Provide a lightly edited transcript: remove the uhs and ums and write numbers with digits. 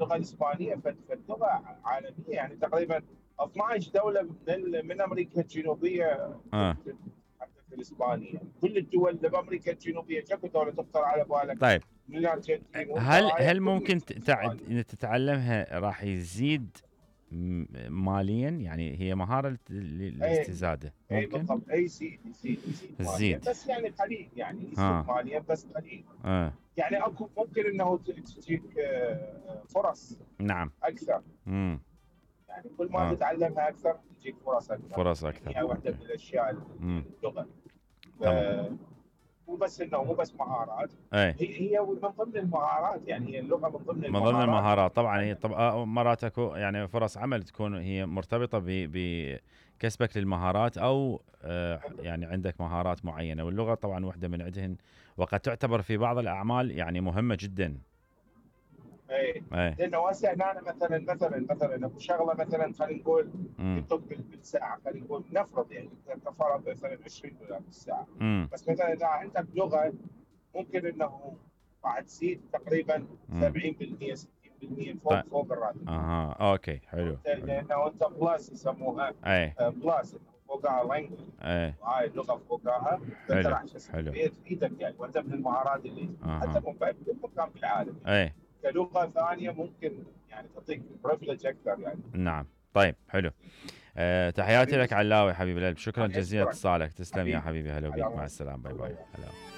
اللغه الاسبانيه فاللغه عالميه، يعني تقريبا 12 دوله من امريكا الجنوبيه اه تتحدث الاسبانيه. كل الدول اللي بامريكا الجنوبيه كم دوله تخطر على بالك؟ طيب، من الارجنتين والبرايا هل كلها ممكن اسباني. إن تتعلمها راح يزيد ماليا؟ يعني هي مهارة اي للاستزادة اي ممكن بالضبط، اي يزيد ماليا، تزيد. بس يعني قليل، يعني يزيد ها. ماليا بس قليل. اه. يعني اكو ممكن انه تجيك فرص نعم. اكثر. امم. يعني كل ما اه. تتعلمها اكثر تجيك فرص اكثر. فرص يعني اكثر، هي واحده اوكي. من الاشياء، امم. يعني اللغه. تمام. مو بس مهارات، اي. هي من ضمن المهارات، يعني هي اللغه من ضمن من ضمن المهارات اللي المهارات طبعا، هي تتعلم. طبعا مرات اكو يعني فرص عمل تكون هي مرتبطة بكسبك للمهارات، او يعني عندك مهارات معينة، واللغة طبعا واحدة من عندهن، وقد تعتبر في بعض الاعمال يعني مهمة جدا. اي اي. لانه هسه هنا مثلا اكو شغله، مثلا خلينا نقول امم. يطق بالساعه، خلينا نقول نفرض يعني كفرض مثلا $20 بالساعه. امم. بس مثلا اذا عندك لغه ممكن انه راح تزيد تقريبا امم. 70% 60% طيب. فوق الراتب. اها، اوكي، حلو حلو. لانه انت بلس يسموها، اي. بلس انه فوقها لانجوج، اي. وهاي اللغه فوقها، فانت حلو راح تستفيد حلو. فيها تفيدك، يعني وانت من المهارات اللي حتى اها. بكل مكان في العالم، يعني اي. كلغه ثانيه ممكن يعني تعطيك بريفليج اكثر يعني. نعم. طيب، حلو. تحياتي حبيبي لك اسلام. علاوي حبيبي القلب، شكرا انا جزيلا اشكرك اتصالك، تسلم يا حبيبي، حبيبي، هلا على بيك، مع راسي. السلامة، باي الله باي، يعافيك. هلا.